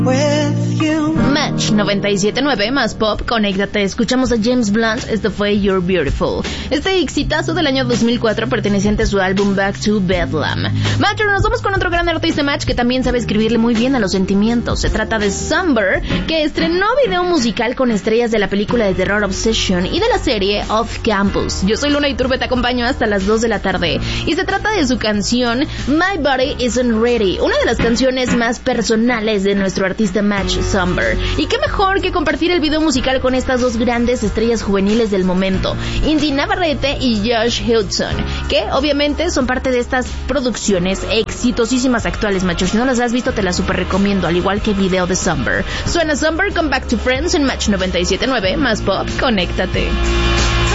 Match 97.9 más pop, conéctate. Escuchamos a James Blunt, esto fue You're Beautiful. Este exitazo del año 2004 perteneciente a su álbum Back to Bedlam. Match, nos vamos con otro gran artista, Match, que también sabe escribirle muy bien a los sentimientos. Se trata de Somber, que estrenó video musical con estrellas de la película de terror Obsession y de la serie Off Campus. Yo soy Luna Iturbe, te acompaño hasta las 2 de la tarde. Y se trata de su canción My Body Isn't Ready, una de las canciones más personales de nuestro artista Match, Somber. Y qué mejor que compartir el video musical con estas dos grandes estrellas juveniles del momento, Indy Navarrete y Josh Hudson, que obviamente son parte de estas producciones exitosísimas actuales, machos. Si no las has visto, te las super recomiendo, al igual que el video de Somber. Suena Somber con Back to Friends en Match 97.9 más pop, conéctate.